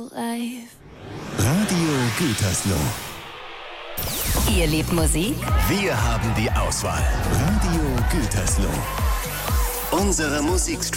life. Radio Gütersloh. Ihr liebt Musik? Wir haben die Auswahl. Radio Gütersloh. Unsere Musikstream.